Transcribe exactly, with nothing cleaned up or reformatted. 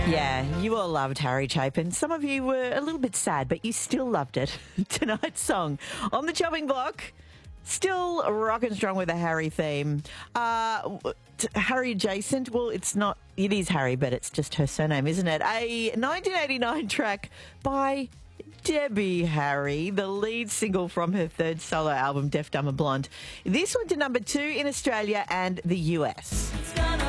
Yeah, you all loved Harry Chapin. Some of you were a little bit sad, but you still loved it. Tonight's song on the chopping block, still rocking strong with a Harry theme. Uh, t- Harry adjacent, well, it's not, it is Harry, but it's just her surname, isn't it? A nineteen eighty-nine track by Debbie Harry, the lead single from her third solo album, Deaf, Dumb and Blonde. This went to number two in Australia and the U S.